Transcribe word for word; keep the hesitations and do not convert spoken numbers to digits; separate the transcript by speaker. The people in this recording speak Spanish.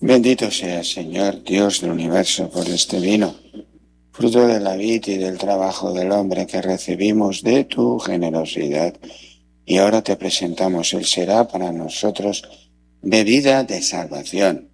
Speaker 1: Bendito seas, Señor, Dios del universo, por este vino, fruto de la vid y del trabajo del hombre que recibimos de tu generosidad. Y ahora te presentamos, Él será para nosotros bebida de salvación.